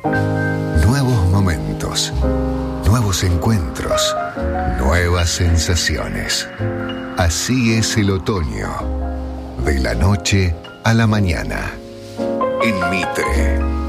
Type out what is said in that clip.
Nuevos momentos, nuevos encuentros, nuevas sensaciones. Así es el otoño, de la noche a la mañana. En Mitre.